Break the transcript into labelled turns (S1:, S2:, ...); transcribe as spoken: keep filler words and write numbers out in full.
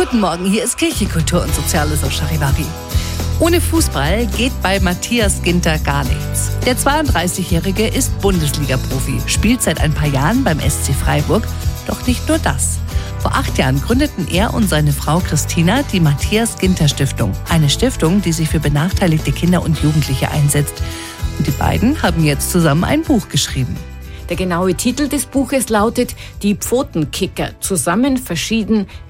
S1: Guten Morgen, hier ist Kirche, Kultur und Soziales aus Charivari. Ohne Fußball geht bei Matthias Ginter gar nichts. Der zweiunddreißigjährige ist Bundesliga-Profi, spielt seit ein paar Jahren beim S C Freiburg. Doch nicht nur das. Vor acht Jahren gründeten er und seine Frau Christina die Matthias-Ginter-Stiftung. Eine Stiftung, die sich für benachteiligte Kinder und Jugendliche einsetzt. Und die beiden haben jetzt zusammen ein Buch geschrieben.
S2: Der genaue Titel des Buches lautet »Die Pfotenkicker. Zusammen verschieden